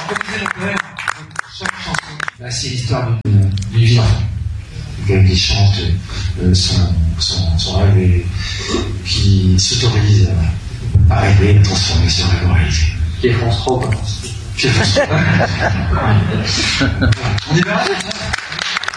Comme disait le poème, chaque chanson, c'est l'histoire d'une vie d'enfant. Qui chante son rêve et qui s'autorise à rêver, à transformer ce rêve en réalité. Qui est France 3, On y va.